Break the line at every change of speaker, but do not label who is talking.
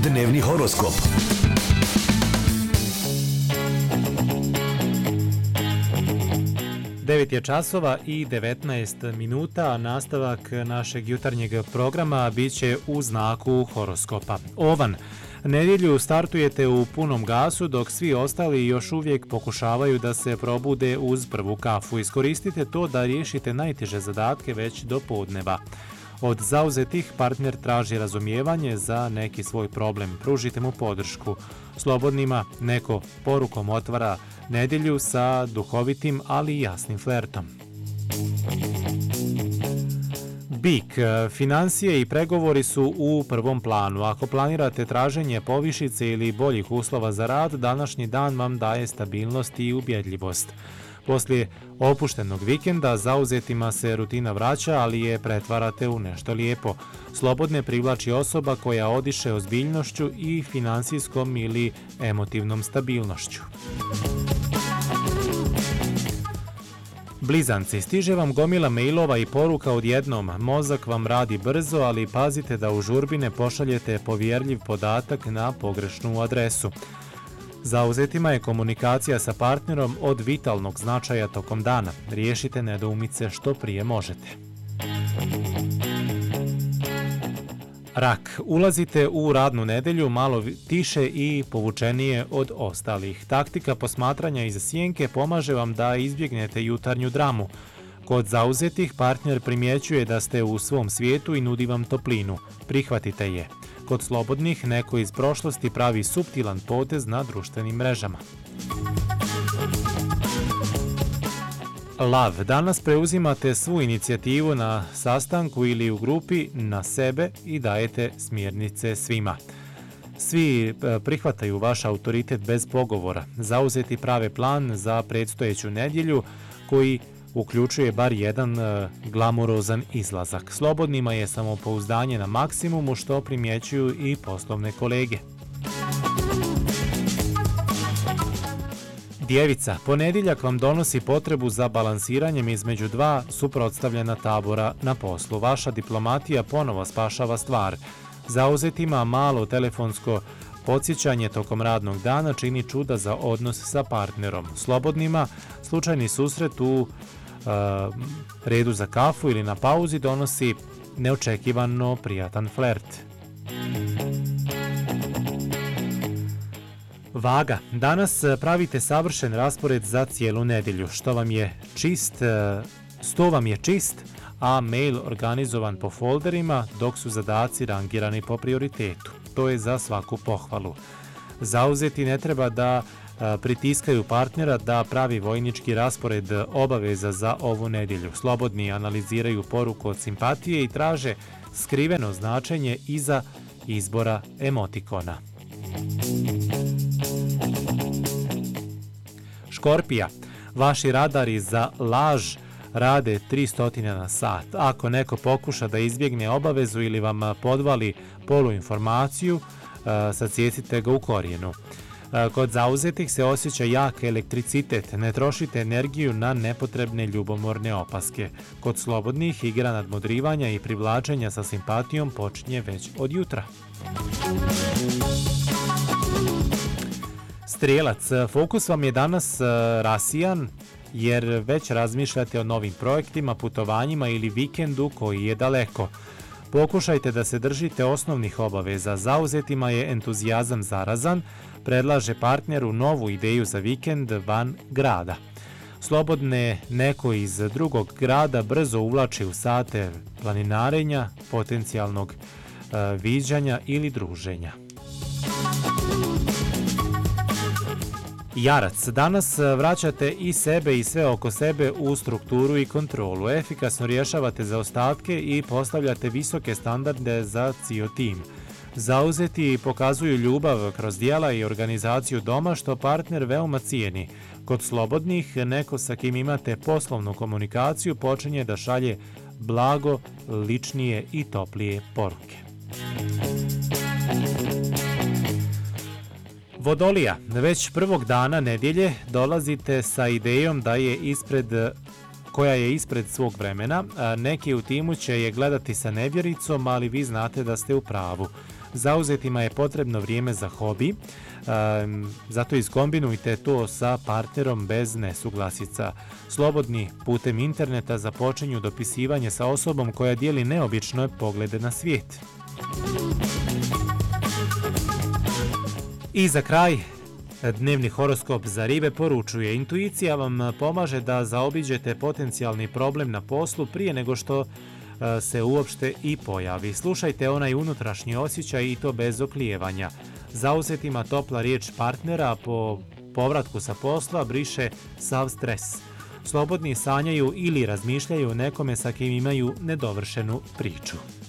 Dnevni horoskop.
Devet je časova i 19 minuta, nastavak našeg jutarnjeg programa bit će u znaku horoskopa. Ovan, nedjelju startujete u punom gasu dok svi ostali još uvijek pokušavaju da se probude uz prvu kafu. Iskoristite to da riješite najteže zadatke već do podneva. Od zauzetih partner traži razumijevanje za neki svoj problem. Pružite mu podršku. Slobodnima neko porukom otvara nedjelju sa duhovitim, ali jasnim flertom. Bik, financije i pregovori su u prvom planu. Ako planirate traženje povišice ili boljih uslova za rad, današnji dan vam daje stabilnost i ubjedljivost. Poslije opuštenog vikenda zauzetima se rutina vraća, ali je pretvarate u nešto lijepo. Slobodne privlači osoba koja odiše ozbiljnošću i financijskom ili emotivnom stabilnošću. Blizanci, stiže vam gomila mailova i poruka odjednom. Mozak vam radi brzo, ali pazite da u žurbi ne pošaljete povjerljiv podatak na pogrešnu adresu. Zauzetima je komunikacija sa partnerom od vitalnog značaja tokom dana. Riješite nedoumice što prije možete. Rak, ulazite u radnu nedjelju malo tiše i povučenije od ostalih. Taktika posmatranja iz sjenke pomaže vam da izbjegnete jutarnju dramu. Kod zauzetih partner primjećuje da ste u svom svijetu i nudi vam toplinu. Prihvatite je. Kod slobodnih neko iz prošlosti pravi suptilan potez na društvenim mrežama. Lav, danas preuzimate svu inicijativu na sastanku ili u grupi na sebe i dajete smjernice svima. Svi prihvataju vaš autoritet bez pogovora. Zauzeti prave plan za predstojeću nedjelju koji uključuje bar jedan glamurozan izlazak. Slobodnima je samopouzdanje na maksimumu što primjećuju i poslovne kolege. Djevica, ponedjeljak vam donosi potrebu za balansiranjem između dva suprotstavljena tabora na poslu. Vaša diplomatija ponovo spašava stvar. Zauzetima malo telefonsko podsjećanje tokom radnog dana čini čuda za odnos sa partnerom. Slobodnima slučajni susret u redu za kafu ili na pauzi donosi neočekivano prijatan flert. Vaga, danas pravite savršen raspored za cijelu nedjelju. Sto vam je čist, a mail organizovan po folderima dok su zadaci rangirani po prioritetu. To je za svaku pohvalu. Zauzeti ne treba da pritiskaju partnera da pravi vojnički raspored obaveza za ovu nedjelju. Slobodni analiziraju poruku od simpatije i traže skriveno značenje iza izbora emotikona. Škorpija, vaši radari za laž rade 300 na sat. Ako neko pokuša da izbjegne obavezu ili vam podvali poluinformaciju, sacijecite ga u korijenu. Kod zauzetih se osjeća jak elektricitet, ne trošite energiju na nepotrebne ljubomorne opaske. Kod slobodnih igra nadmudrivanja i privlačenja sa simpatijom počinje već od jutra. Strijelac, fokus vam je danas rasijan jer već razmišljate o novim projektima, putovanjima ili vikendu koji je daleko. Pokušajte da se držite osnovnih obaveza. Zauzetima je entuzijazam zarazan, predlaže partneru novu ideju za vikend van grada. Slobodne neko iz drugog grada brzo uvlači u sate planinarenja, potencijalnog viđanja ili druženja. Jarac, danas vraćate i sebe i sve oko sebe u strukturu i kontrolu. Efikasno rješavate zaostatke i postavljate visoke standarde za cijel tim. Zauzeti pokazuju ljubav kroz djela i organizaciju doma što partner veoma cijeni. Kod slobodnih neko sa kim imate poslovnu komunikaciju počinje da šalje blago, ličnije i toplije poruke. Vodolija, već prvog dana nedjelje dolazite sa idejom da je ispred koja je ispred svog vremena. Neki u timu će je gledati sa nevjericom, ali vi znate da ste u pravu. Zauzetima je potrebno vrijeme za hobi, zato iskombinujte to sa partnerom bez nesuglasica. Slobodni putem interneta započinju dopisivanje sa osobom koja dijeli neobične poglede na svijet. I za kraj, dnevni horoskop za ribe poručuje: intuicija vam pomaže da zaobiđete potencijalni problem na poslu prije nego što se uopšte i pojavi. Slušajte onaj unutrašnji osjećaj i to bez oklijevanja. Zauzetima topla riječ partnera po povratku sa posla briše sav stres. Slobodni sanjaju ili razmišljaju o nekome sa kim imaju nedovršenu priču.